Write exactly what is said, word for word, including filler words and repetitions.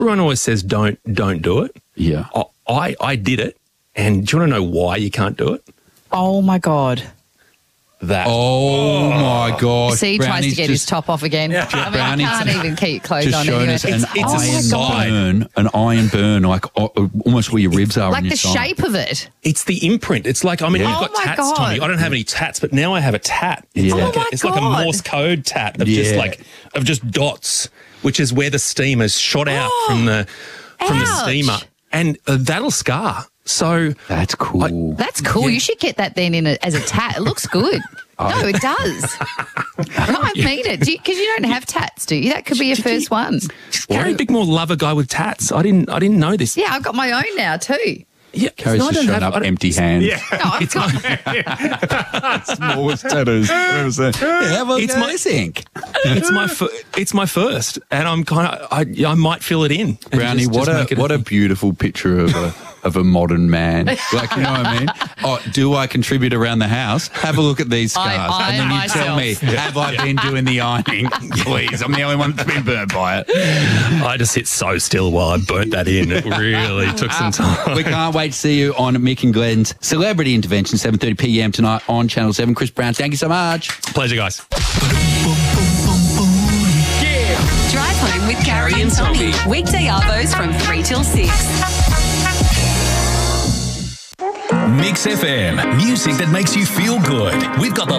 everyone always says don't don't do it. Yeah. I, I, I did it, and do you want to know why you can't do it? Oh, my God. That. Oh, my God. See, he tries to Brownie's get his top off again. I mean, I Brownie's can't even keep clothes just on shown anyway. us an It's- it's a iron side. burn, an iron burn, like uh, almost where your ribs are. Like on your the side. shape of it. It's the imprint. It's like, I mean, Yeah. you've Oh got my tats, God. Tommy. I don't have any tats, but now I have a tat. It's, Yeah. like, Oh a, my it's like a God. Morse code tat of just Yeah. like, of just dots, which is where the steam has shot out from the, from the Ouch. steamer. And uh, that'll scar. So That's cool. That's cool. You should get that then in a, as a tat. It looks good. No, it does. No, I mean it. Because you, you don't have tats, do you? That could be your first one. Karen Bickmore love a guy with tats. I didn't I didn't know this. Yeah, I've got my own now too. Yeah, Carrie's no, I just don't showing have- up I don't- empty hands. Yeah. No, I've got. Smallest tattoos. Yeah, have a It's my ink. it's my fir- it's my first, and I'm kind of I, I might fill it in. and Brownie, just- what just make a it what a beautiful picture of a of a modern man. Like, you know what I mean? Oh, do I contribute around the house? Have a look at these scars, I and then iron you tell me, myself. have I been doing the ironing? Please, I'm the only one that's been burnt by it. I just sit so still while I burnt that in. It really took some time. We can't wait to see you on Mick and Glenn's Celebrity Intervention, seven thirty p m tonight on Channel seven. Chris Brown, thank you so much. Pleasure, guys. Drive home with Carrie and Tommy. Weekday arvos from three till six. Mix F M, music that makes you feel good. We've got the